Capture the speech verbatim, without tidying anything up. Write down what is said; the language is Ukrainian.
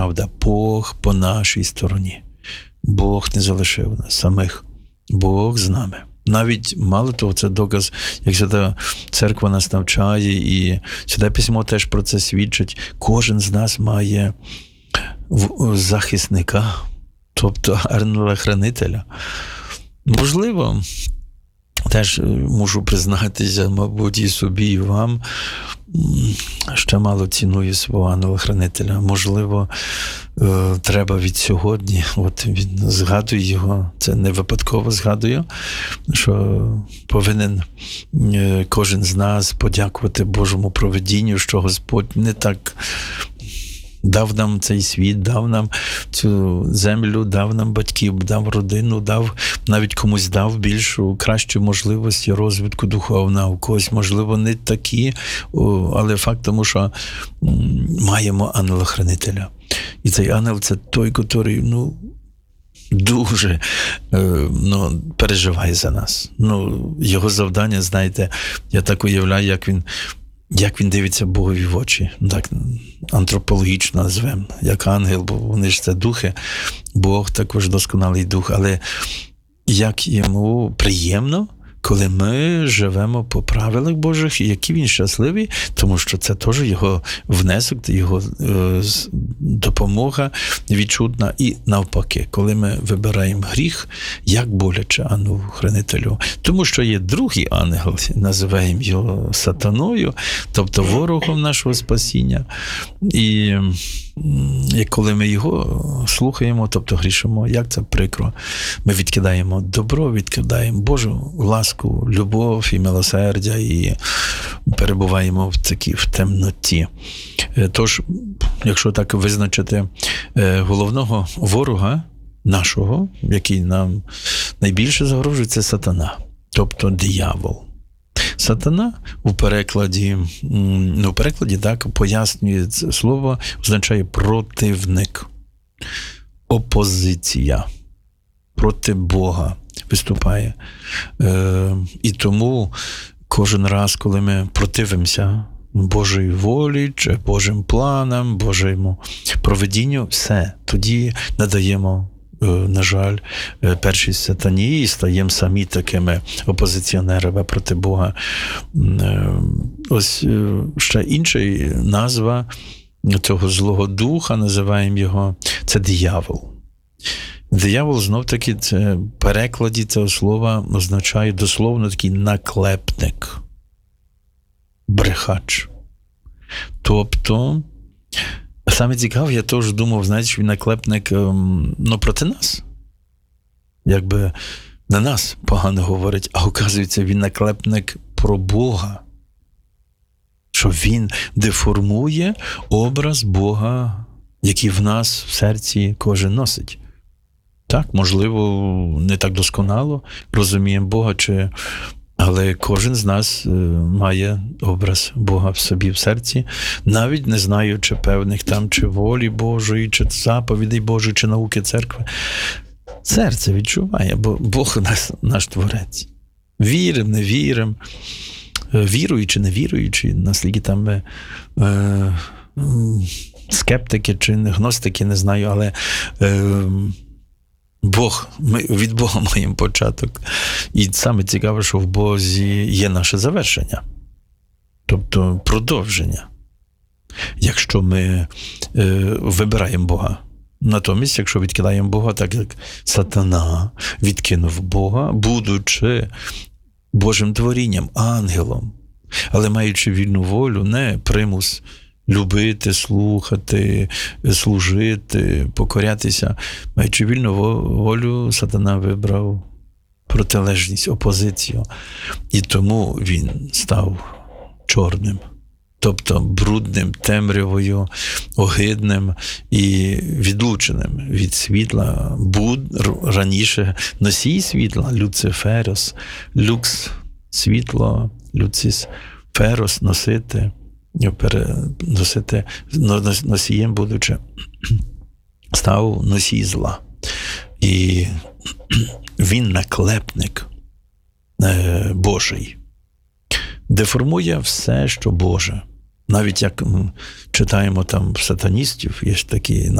правда, Бог по нашій стороні. Бог не залишив нас самих. Бог з нами. Навіть, мало того, це доказ, як Свята Церква нас навчає, і Святе Письмо теж про це свідчить. Кожен з нас має захисника, тобто ангела-хранителя. Можливо, теж мушу признатися, мабуть, і собі, і вам, ще мало ціную свого ангела-хранителя. Можливо, треба від сьогодні, от він згадує його, це не випадково згадую, що повинен кожен з нас подякувати Божому провидінню, що Господь не так дав нам цей світ, дав нам цю землю, дав нам батьків, дав родину, дав, навіть комусь дав більшу, кращу можливості розвитку духовного, у когось, можливо, не такі, але факт тому, що маємо ангела-хранителя. І цей ангел – це той, який, ну, дуже ну, переживає за нас. Ну, його завдання, знаєте, я так уявляю, як він Як він дивиться Богові в очі, так антропологічно назвемо, як ангел, бо вони ж це духи, Бог також досконалий дух, але як йому приємно, коли ми живемо по правилах Божих, і який він щасливий, тому що це теж його внесок, його е, допомога відчутна. І навпаки, коли ми вибираємо гріх, як боляче ангелу-хранителю. Тому що є другий ангел, називаємо його сатаною, тобто ворогом нашого спасіння. І, і коли ми його слухаємо, тобто грішимо, як це прикро. Ми відкидаємо добро, відкидаємо Божу ласку, любов і милосердя, і перебуваємо в такій в темноті. Тож, якщо так визначити головного ворога нашого, який нам найбільше загрожує, це сатана, тобто диявол. Сатана у перекладі, ну, у перекладі так пояснює це слово, означає противник, опозиція, проти Бога виступає. Е, і тому кожен раз, коли ми противимося Божій волі, чи Божим планам, Божому провидінню, все, тоді надаємо, на жаль, першість сатані і стаємо самі такими опозиціонерами проти Бога. Ось ще інша назва цього злого духа, називаємо його, це диявол. Диявол, знов-таки, це в перекладі цього слова означає дословно такий наклепник, брехач. Тобто, саме цікаво, я теж думав, знаєте, що він наклепник, ну, проти нас. Якби на нас погано говорить, а оказується, він наклепник про Бога. Що він деформує образ Бога, який в нас в серці кожен носить. Так, можливо, не так досконало розуміємо Бога, чи... але кожен з нас має образ Бога в собі, в серці, навіть не знаючи певних там чи волі Божої, чи заповідей Божої, чи науки церкви. Серце відчуває, бо Бог наш, наш творець. Вірим, не вірим, віруючи, не віруючи, наскільки там ми е, скептики чи гностики, не знаю, але е, Бог, ми від Бога маємо початок. І саме цікаве, що в Бозі є наше завершення. Тобто продовження. Якщо ми е, вибираємо Бога. Натомість, якщо відкидаємо Бога, так як сатана відкинув Бога, будучи Божим творінням, ангелом, але маючи вільну волю, не примус любити, слухати, служити, покорятися. Маючи вільну волю, сатана вибрав протилежність, опозицію. І тому він став чорним. Тобто брудним, темрявою, огидним і відлученим від світла. Буд раніше носій світла, Люциферос, люкс, світло, люцис, ферос, носити, переносити, носієм будучи, став носій зла. І він наклепник Божий. Деформує все, що Боже. Навіть як читаємо там сатаністів, є ж такі